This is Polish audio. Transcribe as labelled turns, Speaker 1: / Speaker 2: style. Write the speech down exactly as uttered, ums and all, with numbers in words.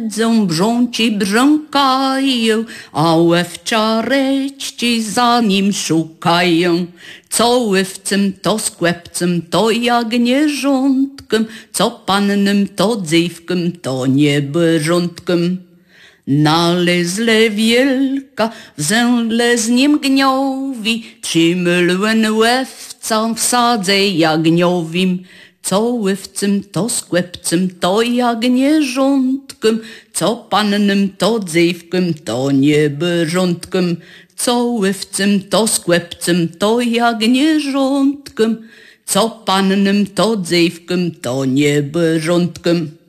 Speaker 1: siedzą, brząci brząkają, a łewczareci za nim szukają. Co ływcem, to skłepcem, to jagniężątkiem, co pannem, to dziewkiem, to niebrzątkiem. Nalezle wielka, w zęle z nim gniowi, trzymylwen łewca w sadze jagniowim. Co ływcem, to skłepcem, to jagniężątkiem, co pannem, to dziewkiem, to niebrzątkiem. Co ływcem, to skłepcem, to jagniężątkiem, co pannem, to dziewkiem, to niebrzątkiem.